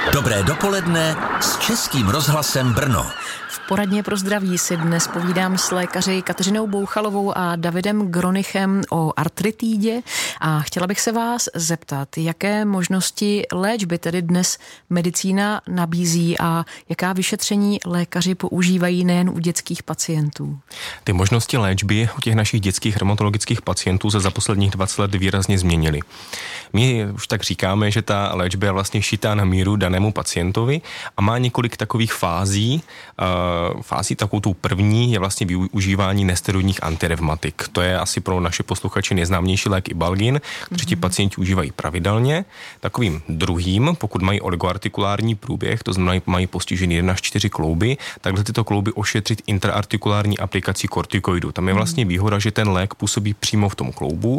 Dobré dopoledne s Českým rozhlasem Brno. V poradně pro zdraví si dnes povídám s lékaři Kateřinou Bouchalovou a Davidem Gronichem o artritidě a chtěla bych se vás zeptat, jaké možnosti léčby tedy dnes medicína nabízí a jaká vyšetření lékaři používají nejen u dětských pacientů. Ty možnosti léčby u těch našich dětských revmatologických pacientů se za posledních 20 let výrazně změnily. My už tak říkáme, že ta léčba je vlastně šitá na míru danému pacientovi a má několik takových fází. Takovou tou první je vlastně využívání nesteroidních antirevmatik. To je asi pro naše posluchače nejznámější lék Ibalgin, který ti pacienti užívají pravidelně. Takovým druhým, pokud mají oligoartikulární průběh, to znamená, mají postižený 1 až 4 klouby, takhle tyto klouby ošetřit intraartikulární aplikací kortikoidu. Tam je vlastně výhoda, že ten lék působí přímo v tom kloubu,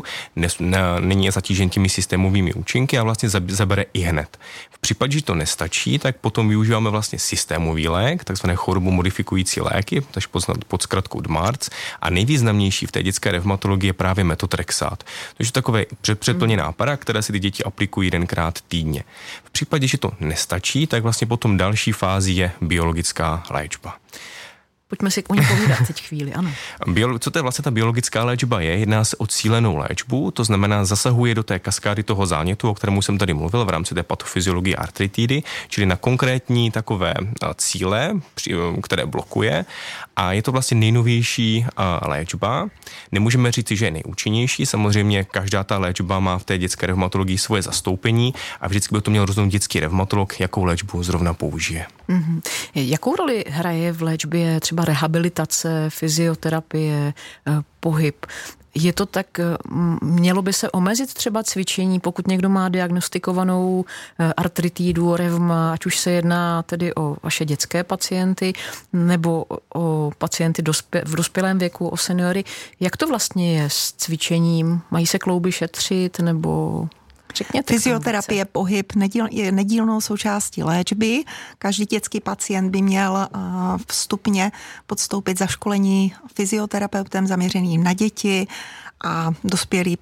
není zatížen těmi systémovými účinky a vlastně zabere i hned. V případě, že to nestačí, tak potom využíváme vlastně systémový lék, takzvané chorobu modifikující léky, takže pod zkratkou DMARDS, a nejvýznamnější v té dětské revmatologii je právě metotrexát. To je takové předplněná para, které si ty děti aplikují 1krát týdně. V případě, že to nestačí, tak vlastně potom další fázi je biologická léčba. Pojďme si o ní povídat teď chvíli, ano. Co to je vlastně ta biologická léčba je? Jedná se o cílenou léčbu, to znamená zasahuje do té kaskády toho zánětu, o kterém jsem tady mluvil v rámci té patofyziologie artritidy, čili na konkrétní takové cíle, které blokuje, a je to vlastně nejnovější léčba. Nemůžeme říct, že je nejúčinnější, samozřejmě každá ta léčba má v té dětské revmatologii svoje zastoupení a vždycky by to měl rozhodnout dětský revmatolog, jakou léčbu zrovna použije. Mm-hmm. Jakou roli hraje v léčbě třeba rehabilitace, fyzioterapie, pohyb? Je to tak, mělo by se omezit třeba cvičení, pokud někdo má diagnostikovanou artritidu, revma, ať už se jedná tedy o vaše dětské pacienty nebo o pacienty v dospělém věku, o seniory. Jak to vlastně je s cvičením? Mají se klouby šetřit nebo... Fyzioterapie, pohyb je nedílnou součástí léčby. Každý dětský pacient by měl vstupně podstoupit zaškolení fyzioterapeutem zaměřeným na děti a dospělí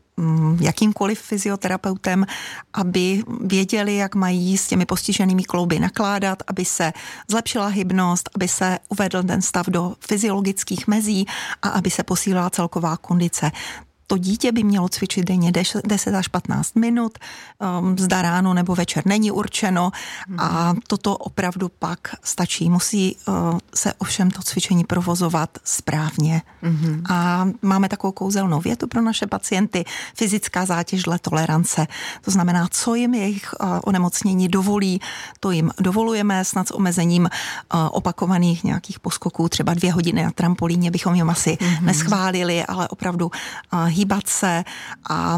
jakýmkoliv fyzioterapeutem, aby věděli, jak mají s těmi postiženými klouby nakládat, aby se zlepšila hybnost, aby se uvedl ten stav do fyziologických mezí a aby se posílila celková kondice. To dítě by mělo cvičit denně 10 až 15 minut, zda ráno nebo večer není určeno a toto opravdu pak stačí. Musí se ovšem to cvičení provozovat správně. A máme takovou kouzelnou větu pro naše pacienty, fyzická zátěž dle tolerance. To znamená, co jim jejich onemocnění dovolí, to jim dovolujeme, snad s omezením opakovaných nějakých poskoků, třeba 2 hodiny na trampolíně bychom jim asi neschválili, ale opravdu hýbat se a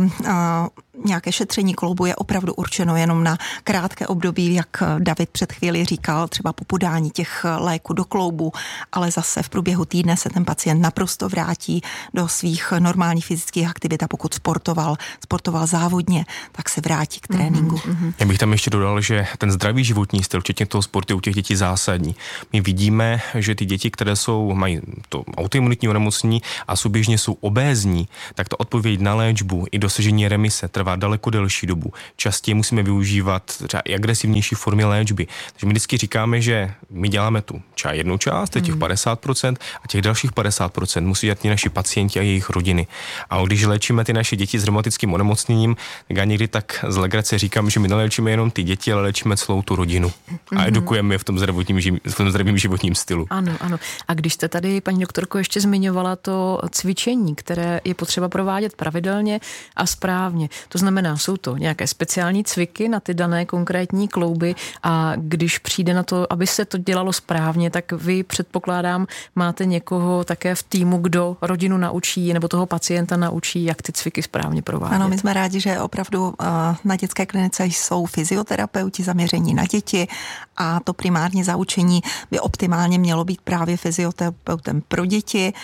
nějaké šetření kloubu je opravdu určeno jenom na krátké období, jak David před chvíli říkal, třeba po podání těch léků do kloubu, ale zase v průběhu týdne se ten pacient naprosto vrátí do svých normálních fyzických aktivit a pokud sportoval závodně, tak se vrátí k tréninku. Já bych tam ještě dodal, že ten zdravý životní styl, včetně toho sportu, u těch dětí zásadní. My vidíme, že ty děti, které mají to autoimunitní onemocnění a souběžně jsou obézní, tak to odpověď na léčbu i dosažení remise trvá daleko delší dobu. Častěji musíme využívat třeba i agresivnější formy léčby. Takže my vždycky říkáme, že my děláme tu jednu část, těch 50% a těch dalších 50% musí dělat ty naši pacienti a jejich rodiny. A když léčíme ty naše děti s reumatickým onemocněním, tak já někdy tak z legrace říkám, že my neléčíme jenom ty děti, ale léčíme celou tu rodinu. A edukujeme je v tom zdravém životním stylu. Ano, ano. A když jste tady, paní doktorko, ještě zmiňovala to cvičení, které je potřeba provádět pravidelně a správně. To znamená, jsou to nějaké speciální cviky na ty dané konkrétní klouby a když přijde na to, aby se to dělalo správně, tak vy, předpokládám, máte někoho také v týmu, kdo rodinu naučí nebo toho pacienta naučí, jak ty cviky správně provádět. Ano, my jsme rádi, že opravdu na dětské klinice jsou fyzioterapeuti zaměření na děti a to primární zaučení by optimálně mělo být právě fyzioterapeutem pro děti.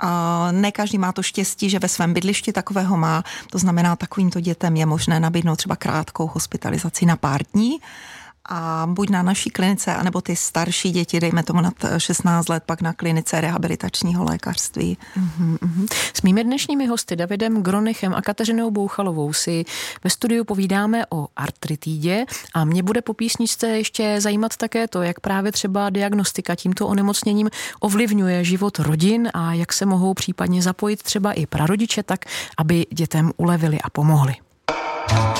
Ne každý má to štěstí, že ve svém bydlišti takového má, to znamená, takovýmto dětem je možné nabídnout třeba krátkou hospitalizaci na pár dní a buď na naší klinice, anebo ty starší děti, dejme tomu nad 16 let, pak na klinice rehabilitačního lékařství. S mými dnešními hosty Davidem Gronichem a Kateřinou Bouchalovou si ve studiu povídáme o artritidě a mě bude po písničce ještě zajímat také to, jak právě třeba diagnostika tímto onemocněním ovlivňuje život rodin a jak se mohou případně zapojit třeba i prarodiče tak, aby dětem ulevili a pomohli.